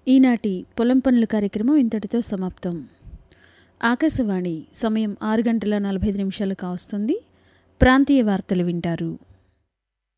ఈనాటి పొలం పనుల కార్యక్రమం ఇంతటితో సమాప్తం. ఆకాశవాణి సమయం 6 గంటల 45 నిమిషాలు కావస్తుంది. ప్రాంతీయ వార్తలు వింటారు.